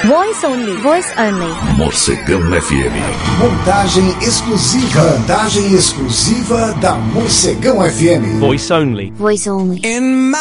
Voice only. Voice only. Morcegão FM. Montagem exclusiva da Morcegão FM. Voice only. Voice only. In my